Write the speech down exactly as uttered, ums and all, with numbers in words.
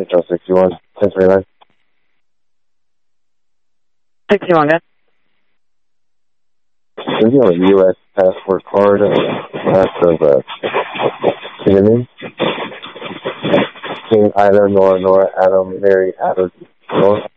Central sixty-one, ten twenty-nine. sixty-one, good. Is he on a U S passport card? That's of, uh, you know what I mean? King Ida, Nora, Nora, Adam, Mary, Adam, Nora.